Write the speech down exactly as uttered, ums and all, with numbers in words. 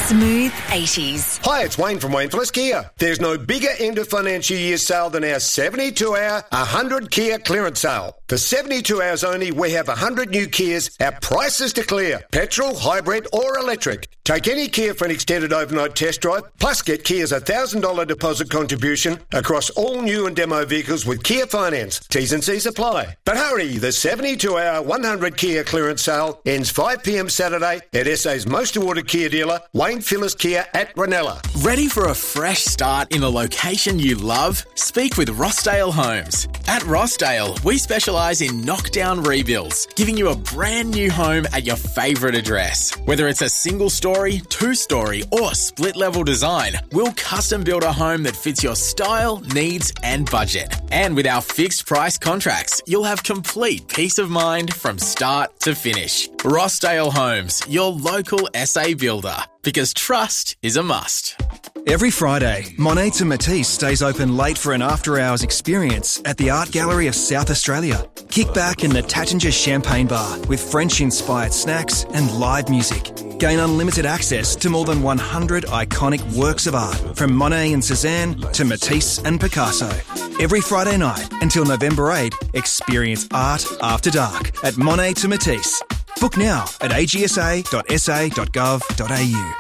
Smooth eighties. Hi, it's Wayne from Wayne Phillips Kia. There's no bigger end of financial year sale than our seventy-two hour one hundred Kia clearance sale. For seventy-two hours only, we have one hundred new Kias at prices to clear. Petrol, hybrid or electric. Take any Kia for an extended overnight test drive, plus get Kia's one thousand dollars deposit contribution across all new and demo vehicles with Kia Finance. T's and C's apply. But hurry, the seventy-two hour one hundred Kia clearance sale ends five p m Saturday at S A's most awarded Kia dealer, Wayne Phillips Kia at Ranella. Ready for a fresh start in the location you love? Speak with Rossdale Homes. At Rossdale, we specialise in knockdown rebuilds, giving you a brand new home at your favourite address. Whether it's a single story, two story or split level design, we'll custom build a home that fits your style, needs and budget. And with our fixed price contracts, you'll have complete peace of mind from start to finish. Rossdale Homes, your local S A builder. Because trust is a must. Every Friday, Monet to Matisse stays open late for an after-hours experience at the Art Gallery of South Australia. Kick back in the Tattinger Champagne Bar with French-inspired snacks and live music. Gain unlimited access to more than one hundred iconic works of art, from Monet and Cézanne to Matisse and Picasso. Every Friday night until November eighth, experience art after dark at Monet to Matisse. Book now at a g s a dot s a dot gov dot a u.